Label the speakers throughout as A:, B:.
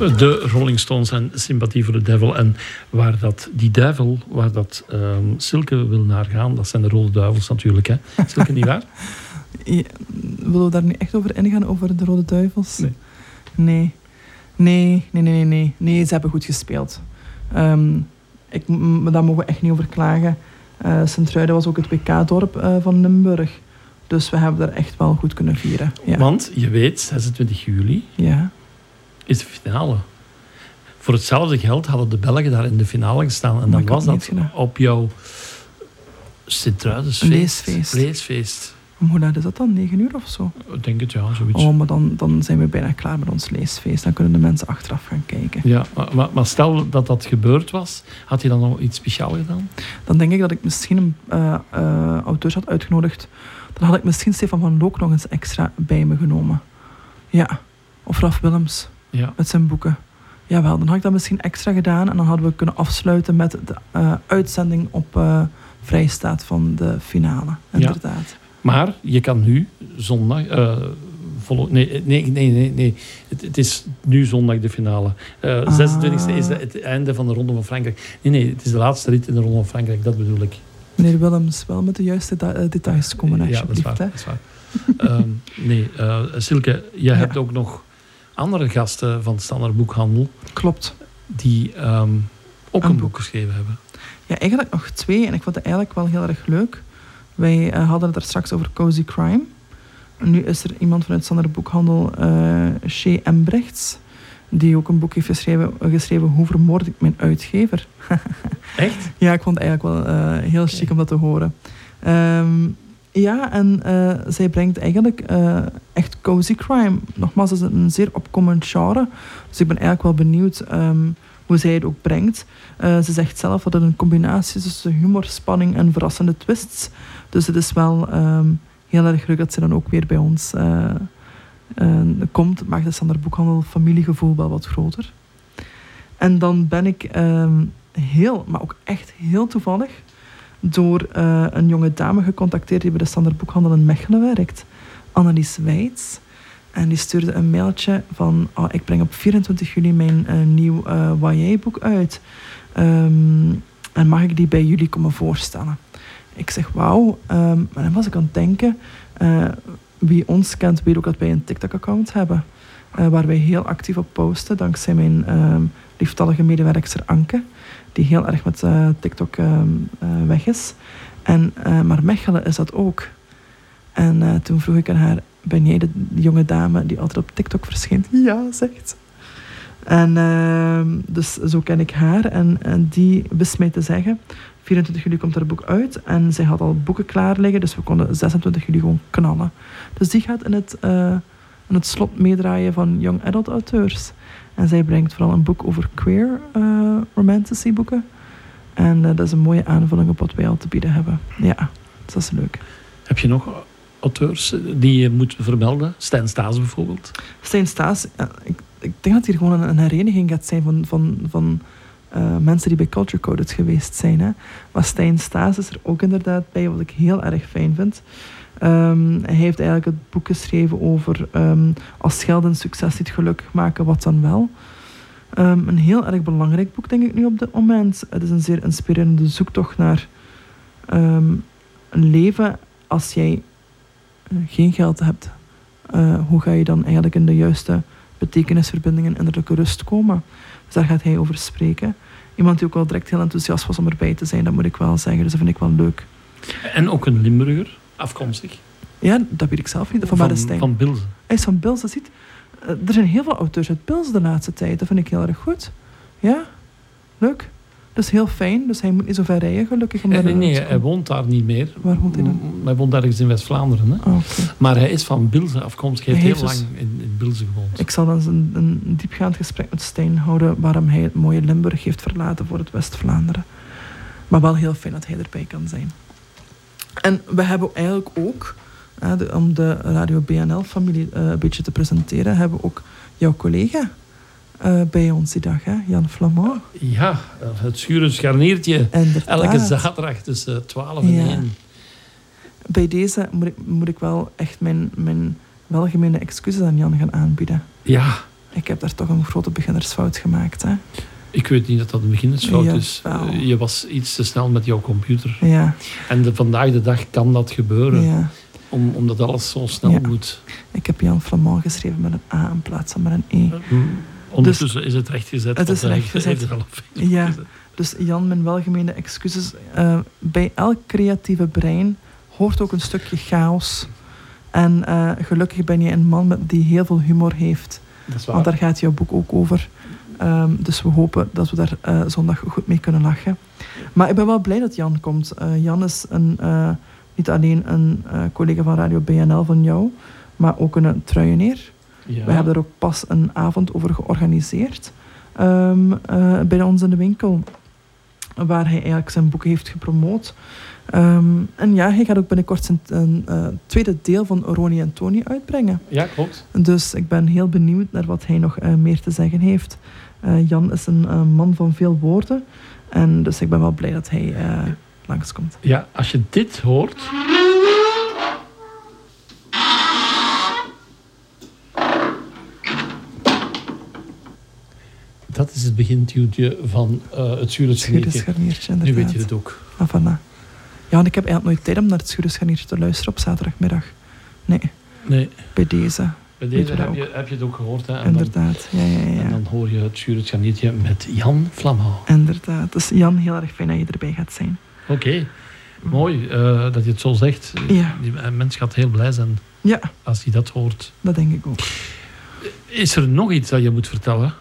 A: De Rolling Stones en Sympathy for the Devil. En waar dat Silke wil naar gaan, dat zijn de Rode Duivels natuurlijk. Hè? Silke, niet waar?
B: Ja, willen we daar nu echt over ingaan, over de Rode Duivels? Nee, ze hebben goed gespeeld. Daar mogen we echt niet over klagen. Sint-Truiden was ook het WK-dorp van Limburg. Dus we hebben daar echt wel goed kunnen vieren. Ja.
A: Want je weet, 26 juli is de finale. Voor hetzelfde geld hadden de Belgen daar in de finale gestaan. En dan was dat op jouw Sint-Truidens leesfeest.
B: Hoe laat is dat dan? 9 uur of zo?
A: Ik denk het, ja, zoiets.
B: Oh, maar dan zijn we bijna klaar met ons leesfeest. Dan kunnen de mensen achteraf gaan kijken.
A: Ja, maar stel dat dat gebeurd was, had je dan nog iets speciaals gedaan?
B: Dan denk ik dat ik misschien auteurs had uitgenodigd. Dan had ik misschien Stefan van Look nog eens extra bij me genomen. Ja, of Raf Willems met zijn boeken. Jawel, dan had ik dat misschien extra gedaan. En dan hadden we kunnen afsluiten met de uitzending op Vrijstaat van de finale. Inderdaad.
A: Ja. Maar je kan nu zondag... Nee. Het is nu zondag de finale. 26e is het einde van de Ronde van Frankrijk. Nee, het is de laatste rit in de Ronde van Frankrijk. Dat bedoel ik.
B: Meneer Willems, wel met de juiste details komen, alsjeblieft.
A: Ja, dat is waar. Silke, jij hebt ook nog andere gasten van Standaard Boekhandel.
B: Klopt.
A: Die ook een boek geschreven hebben. Ja,
B: eigenlijk nog 2. En ik vond het eigenlijk wel heel erg leuk. Wij hadden het er straks over Cozy Crime. Nu is er iemand vanuit Standaard Boekhandel, Shay Embrechts, die ook een boek heeft geschreven Hoe vermoord ik mijn uitgever.
A: Echt?
B: Ja, ik vond het eigenlijk wel heel chic om dat te horen. Zij brengt eigenlijk echt cozy crime. Nogmaals, het is een zeer opkomend genre. Dus ik ben eigenlijk wel benieuwd hoe zij het ook brengt. Ze zegt zelf dat het een combinatie is tussen humor, spanning en verrassende twists. Dus het is wel heel erg leuk dat ze dan ook weer bij ons komt. Maakt de Standaard Boekhandel familiegevoel wel wat groter. En dan ben ik maar ook echt heel toevallig, door een jonge dame gecontacteerd die bij de Standaard Boekhandel in Mechelen werkt. Annelies Weits. En die stuurde een mailtje van... ik breng op 24 juli mijn nieuw YA-boek uit. En mag ik die bij jullie komen voorstellen? Ik zeg, wauw. Maar dan was ik aan het denken... wie ons kent, weet ook dat wij een TikTok-account hebben. Waar wij heel actief op posten. Dankzij mijn lieftallige medewerkster Anke. Die heel erg met TikTok weg is. Maar Mechelen is dat ook. En toen vroeg ik aan haar... Ben jij de jonge dame die altijd op TikTok verschijnt? Ja, zegt ze. En dus zo ken ik haar. En die wist mij te zeggen... 24 juli komt haar boek uit. En zij had al boeken klaar liggen. Dus we konden 26 juli gewoon knallen. Dus die gaat in het slot meedraaien van young adult auteurs. En zij brengt vooral een boek over queer romantasy boeken. En dat is een mooie aanvulling op wat wij al te bieden hebben. Ja, dat is leuk.
A: Heb je nog auteurs die je moet vermelden? Stijn Staes bijvoorbeeld?
B: Stijn Staes, ik denk dat hier gewoon een hereniging gaat zijn van mensen die bij Culture Coded geweest zijn. Hè. Maar Stijn Staes is er ook inderdaad bij, wat ik heel erg fijn vind. Hij heeft eigenlijk het boek geschreven over als geld en succes niet gelukkig maken, wat dan wel. Een heel erg belangrijk boek, denk ik nu op dit moment. Het is een zeer inspirerende zoektocht naar een leven als jij geen geld hebt. Hoe ga je dan eigenlijk in de juiste betekenisverbindingen en innerlijke rust komen? Dus daar gaat hij over spreken. Iemand die ook wel direct heel enthousiast was om erbij te zijn, dat moet ik wel zeggen. Dus dat vind ik wel leuk.
A: En ook een Limburger, afkomstig?
B: Ja, dat weet ik zelf niet.
A: Van Bilze.
B: Hij is van Bilze, ziet. Er zijn heel veel auteurs uit Bilze de laatste tijd. Dat vind ik heel erg goed. Ja, leuk. Dat is heel fijn. Dus hij moet niet zo ver rijden, gelukkig.
A: Nee, hij woont daar niet meer.
B: Waar woont hij dan?
A: Hij woont ergens in West-Vlaanderen. Hè?
B: Oh, okay.
A: Maar hij is van Bilze afkomstig. Hij heeft heel lang in Bilze gewoond.
B: Ik zal dan een diepgaand gesprek met Stijn houden waarom hij het mooie Limburg heeft verlaten voor het West-Vlaanderen. Maar wel heel fijn dat hij erbij kan zijn. En we hebben eigenlijk ook, om de Radio BNL-familie een beetje te presenteren, hebben we ook jouw collega bij ons die dag, hè? Jan Flamand.
A: Ja, het Schurend Scharniertje. Elke zaterdag tussen 12 en 1.
B: Bij deze moet ik wel echt mijn welgemeende excuses aan Jan gaan aanbieden.
A: Ja,
B: Ik heb daar toch een grote beginnersfout gemaakt. Hè?
A: Ik weet niet dat dat een beginnersfout is. Je was iets te snel met jouw computer.
B: Ja.
A: En vandaag de dag kan dat gebeuren.
B: Ja.
A: Omdat alles zo snel moet.
B: Ik heb Jan Flamand geschreven met een A in plaats van met een E.
A: Ondertussen is het rechtgezet.
B: Het is rechtgezet. Ja. Dus Jan, mijn welgemeende excuses. Bij elk creatieve brein hoort ook een stukje chaos. En gelukkig ben je een man die heel veel humor heeft.
A: Dat is waar.
B: Want daar gaat jouw boek ook over. Dus we hopen dat we daar zondag goed mee kunnen lachen. Maar ik ben wel blij dat Jan komt. Jan is niet alleen een collega van Radio BNL van jou, maar ook een truieneer.
A: Ja.
B: We hebben er ook pas een avond over georganiseerd. Bij ons in de winkel. Waar hij eigenlijk zijn boek heeft gepromoot. En ja, hij gaat ook binnenkort zijn tweede deel van Ronnie en Tony uitbrengen.
A: Ja, klopt.
B: Dus ik ben heel benieuwd naar wat hij nog meer te zeggen heeft. Jan is een man van veel woorden. En dus ik ben wel blij dat hij langskomt.
A: Ja, als je dit hoort... Dat is het begintuutje van het Schurenscharniertje. Nu weet je het ook.
B: Ah, voilà. Ja, want ik heb eigenlijk nooit tijd om naar het Schurenscharniertje te luisteren op zaterdagmiddag. Nee. Bij deze.
A: Bij deze heb je het ook gehoord. Hè? En
B: inderdaad.
A: Dan, ja. En dan hoor je het Schurenscharniertje met Jan Flamand.
B: Inderdaad. Dus Jan, heel erg fijn dat je erbij gaat zijn.
A: Oké. Mooi dat je het zo zegt.
B: Ja.
A: Die mens gaat heel blij zijn als hij dat hoort.
B: Dat denk ik ook.
A: Is er nog iets dat je moet vertellen?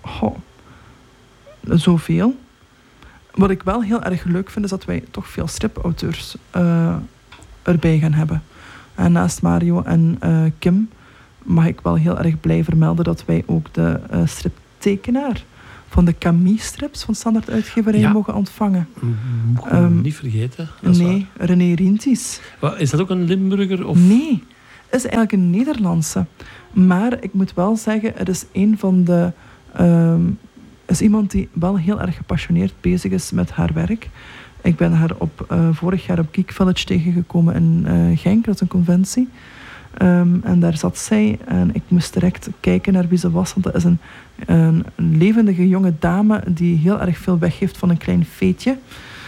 B: Zoveel. Wat ik wel heel erg leuk vind, is dat wij toch veel stripauteurs erbij gaan hebben. En naast Mario en Kim mag ik wel heel erg blij vermelden dat wij ook de striptekenaar van de Camille-strips van Standaard Uitgeverij mogen ontvangen.
A: Moet ik niet vergeten.
B: Nee, René Rintis.
A: Is dat ook een Limburger? Of?
B: Nee, is eigenlijk een Nederlandse. Maar ik moet wel zeggen, het is een van de... is iemand die wel heel erg gepassioneerd bezig is met haar werk. Ik ben haar vorig jaar op Geek Village tegengekomen in Genk, dat is een conventie. En daar zat zij en ik moest direct kijken naar wie ze was, want dat is een levendige jonge dame die heel erg veel weggeeft van een klein feetje.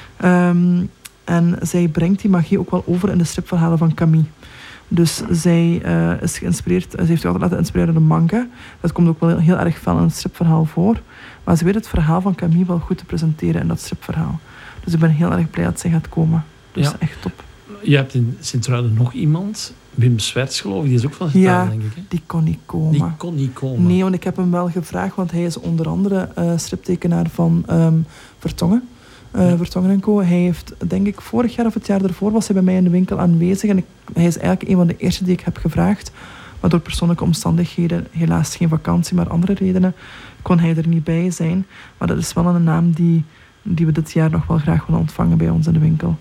B: En zij brengt die magie ook wel over in de stripverhalen van Camille. Dus zij is geïnspireerd, ze heeft zich altijd laten inspireren door de manga. Dat komt ook wel heel erg fel in het stripverhaal voor. Maar ze weet het verhaal van Camille wel goed te presenteren in dat stripverhaal. Dus ik ben heel erg blij dat zij gaat komen. Dus echt top.
A: Je hebt in Sint-Truiden nog iemand, Wim Swerts geloof ik, die is ook van Sint-Truiden, denk ik. Hè?
B: Die kon niet komen. Nee, want ik heb hem wel gevraagd, want hij is onder andere striptekenaar van Vertongen. Vertongen & Co. Hij heeft, denk ik, vorig jaar of het jaar ervoor was hij bij mij in de winkel aanwezig. En hij is eigenlijk een van de eerste die ik heb gevraagd. Maar door persoonlijke omstandigheden, helaas geen vakantie, maar andere redenen, kon hij er niet bij zijn. Maar dat is wel een naam die we dit jaar nog wel graag willen ontvangen bij ons in de winkel.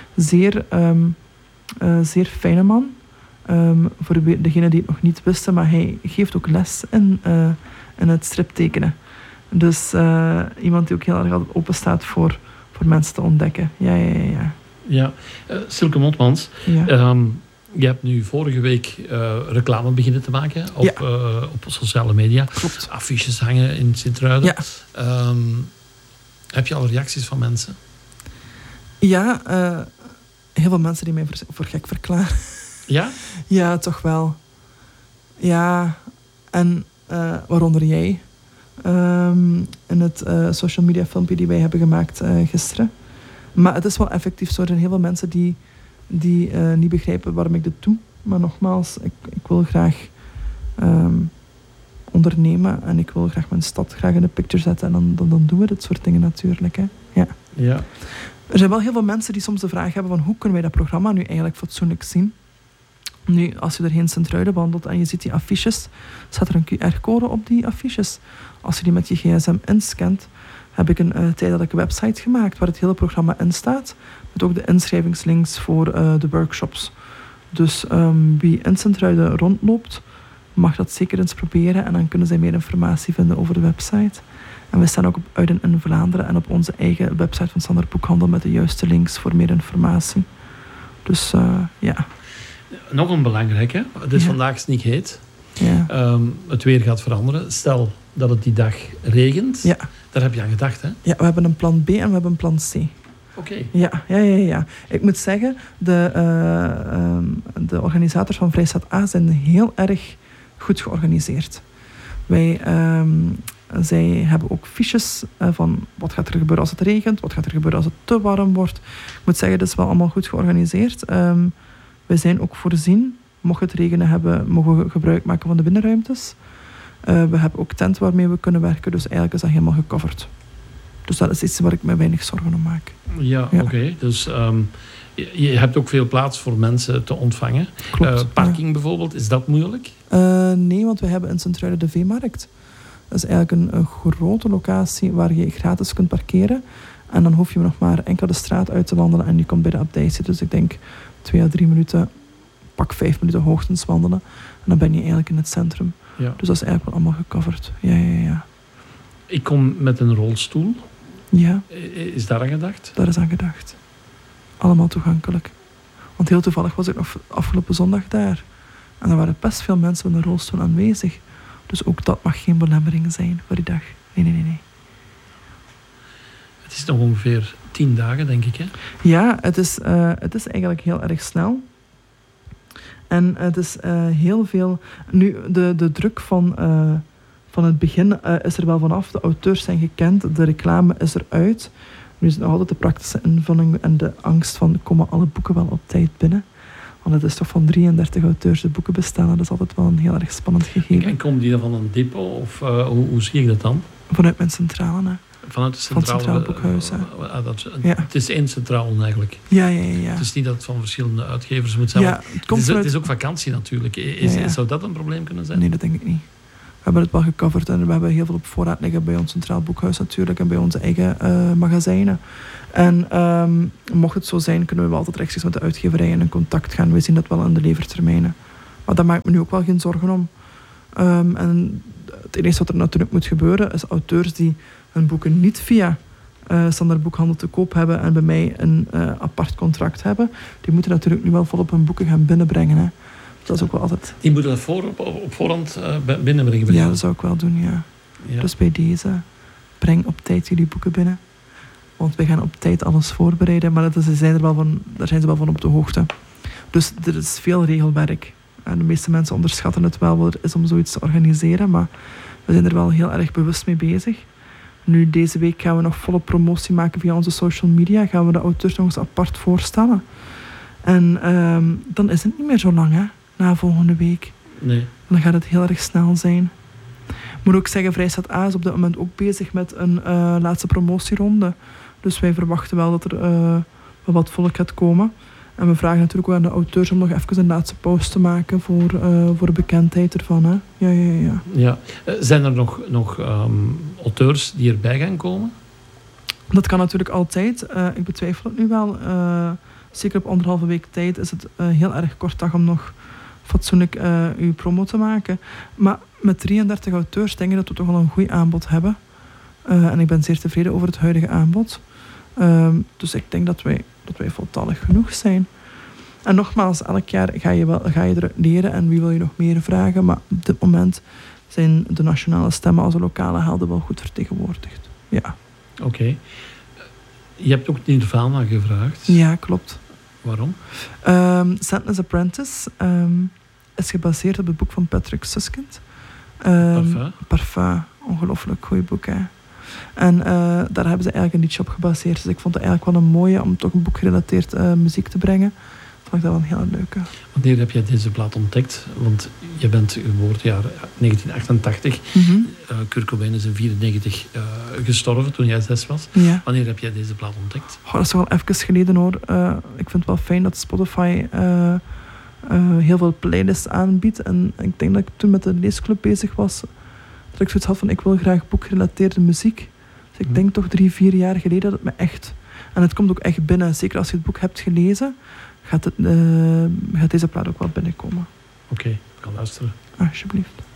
B: Zeer fijne man. Voor degenen die het nog niet wisten, maar hij geeft ook les in het striptekenen. Dus iemand die ook heel erg open staat voor mensen te ontdekken. Ja.
A: Silke Montmans, je hebt nu vorige week reclame beginnen te maken op sociale media.
B: Klopt.
A: Affiches hangen in Sint-Truiden.
B: Ja.
A: Heb je al reacties van mensen?
B: Ja, heel veel mensen die mij voor gek verklaren.
A: Ja?
B: Ja, toch wel. Ja, en waaronder jij. In het social media filmpje die wij hebben gemaakt gisteren. Maar het is wel effectief zo. Er zijn heel veel mensen die niet begrijpen waarom ik dit doe. Maar nogmaals, ik wil graag ondernemen en ik wil graag mijn stad graag in de picture zetten. En dan doen we dit soort dingen natuurlijk. Hè. Ja. Er zijn wel heel veel mensen die soms de vraag hebben van hoe kunnen wij dat programma nu eigenlijk fatsoenlijk zien. Nu, als je erheen Sint-Truiden wandelt en je ziet die affiches, staat er een QR-code op die affiches. Als je die met je gsm inscant, heb ik een tijdelijke website gemaakt waar het hele programma in staat. Met ook de inschrijvingslinks voor de workshops. Dus wie in Sint-Truiden rondloopt, mag dat zeker eens proberen. En dan kunnen zij meer informatie vinden over de website. En we staan ook op Uiden in Vlaanderen en op onze eigen website van Standaard Boekhandel met de juiste links voor meer informatie. Dus ja.
A: Nog een belangrijke. Het is vandaag Sneak Heet.
B: Ja.
A: Het weer gaat veranderen. Stel dat het die dag regent.
B: Ja.
A: Daar heb je aan gedacht, hè?
B: Ja, we hebben een plan B en we hebben een plan C.
A: Oké.
B: Ja. Ik moet zeggen, de organisators van Vrijstaat A zijn heel erg goed georganiseerd. Zij hebben ook fiches van wat gaat er gebeuren als het regent, wat gaat er gebeuren als het te warm wordt. Ik moet zeggen, dat is wel allemaal goed georganiseerd. Wij zijn ook voorzien, mocht het regenen hebben, mogen we gebruik maken van de binnenruimtes. We hebben ook tent waarmee we kunnen werken, dus eigenlijk is dat helemaal gecoverd. Dus dat is iets waar ik me weinig zorgen om maak.
A: Ja. Oké. Dus je hebt ook veel plaats voor mensen te ontvangen.
B: Klopt.
A: Parking bijvoorbeeld, is dat moeilijk?
B: Nee, want we hebben in Sint-Truiden de Veemarkt. Dat is eigenlijk een grote locatie waar je gratis kunt parkeren. En dan hoef je nog maar enkel de straat uit te wandelen en je komt bij de abdij zitten. Dus ik denk 2 à 3 minuten, pak 5 minuten hoogstens wandelen. En dan ben je eigenlijk in het centrum.
A: Ja.
B: Dus dat is eigenlijk wel allemaal gecoverd. Ja.
A: Ik kom met een rolstoel.
B: Ja.
A: Is daar aan gedacht?
B: Daar is aan gedacht. Allemaal toegankelijk. Want heel toevallig was ik nog afgelopen zondag daar. En er waren best veel mensen met een rolstoel aanwezig. Dus ook dat mag geen belemmering zijn voor die dag. Nee.
A: Het is nog ongeveer 10 dagen, denk ik, hè?
B: Ja, het is eigenlijk heel erg snel. En het is heel veel... Nu, de druk van het begin is er wel vanaf. De auteurs zijn gekend, de reclame is eruit. Nu is het nog altijd de praktische invulling en de angst van, komen alle boeken wel op tijd binnen? Want het is toch van 33 auteurs de boeken bestaan. Dat is altijd wel een heel erg spannend gegeven.
A: En komen die dan van een depot? Of hoe zie ik dat dan?
B: Vanuit mijn centrale, hè.
A: Vanuit het
B: Centraal Boekhuis.
A: Het is één centraal eigenlijk.
B: Ja.
A: Het is niet dat het van verschillende uitgevers moet zijn.
B: Ja,
A: het is ook vakantie natuurlijk. Zou dat een probleem kunnen zijn?
B: Nee, dat denk ik niet. We hebben het wel gecoverd en we hebben heel veel op voorraad liggen bij ons Centraal Boekhuis natuurlijk en bij onze eigen magazijnen. En mocht het zo zijn, kunnen we wel altijd rechtstreeks met de uitgeverijen in contact gaan. We zien dat wel aan de levertermijnen. Maar daar maak ik me nu ook wel geen zorgen om. En het enige wat er natuurlijk moet gebeuren, is auteurs die hun boeken niet via standaard boekhandel te koop hebben en bij mij een apart contract hebben, die moeten natuurlijk nu wel volop hun boeken gaan binnenbrengen. Hè. Dat is ook wel altijd...
A: Die moeten dat op voorhand binnenbrengen?
B: Ja, dat zou ik wel doen, ja. Dus bij deze, breng op tijd jullie boeken binnen. Want wij gaan op tijd alles voorbereiden, maar daar zijn ze wel van op de hoogte. Dus er is veel regelwerk. En de meeste mensen onderschatten het wel wat het is om zoiets te organiseren, maar we zijn er wel heel erg bewust mee bezig. Nu, deze week gaan we nog volle promotie maken via onze social media. Gaan we de auteurs nog eens apart voorstellen. En dan is het niet meer zo lang, hè, na volgende week.
A: Nee.
B: Dan gaat het heel erg snel zijn. Ik moet ook zeggen, Vrijstaat A is op dit moment ook bezig met een laatste promotieronde. Dus wij verwachten wel dat er wel wat volk gaat komen. En we vragen natuurlijk ook aan de auteurs om nog even een laatste pauze te maken voor de bekendheid ervan. Hè. Ja.
A: Zijn er nog auteurs die erbij gaan komen?
B: Dat kan natuurlijk altijd. Ik betwijfel het nu wel. Zeker op 1,5 week tijd is het heel erg kort dag om nog fatsoenlijk uw promo te maken. Maar met 33 auteurs denk ik dat we toch wel een goed aanbod hebben. En ik ben zeer tevreden over het huidige aanbod. Dus ik denk dat wij voltallig genoeg zijn. En nogmaals, elk jaar ga je eruit leren en wie wil je nog meer vragen. Maar op dit moment zijn de nationale stemmen als de lokale helden wel goed vertegenwoordigd. Ja.
A: Oké. Je hebt ook Nirvana gevraagd.
B: Ja, klopt.
A: Waarom?
B: Sadness Apprentice is gebaseerd op het boek van Patrick Suskind. Parfum. Ongelooflijk goed boek, hè. En daar hebben ze eigenlijk een liedje op gebaseerd. Dus ik vond het eigenlijk wel een mooie om toch een boekgerelateerd muziek te brengen. Vond ik dat wel een hele leuke.
A: Wanneer heb jij deze plaat ontdekt? Want je bent geboortejaar 1988. Kurt Cobain is in 1994 gestorven toen jij 6 was.
B: Ja.
A: Wanneer heb jij deze plaat ontdekt?
B: Dat is wel even geleden, hoor. Ik vind het wel fijn dat Spotify heel veel playlists aanbiedt. En ik denk dat ik toen met de leesclub bezig was, dat ik zoiets had van, ik wil graag boekgerelateerde muziek. Dus ik denk toch 3-4 jaar geleden dat het me echt... En het komt ook echt binnen. Zeker als je het boek hebt gelezen, gaat deze plaat ook wel binnenkomen.
A: Oké, ik kan luisteren.
B: Alsjeblieft.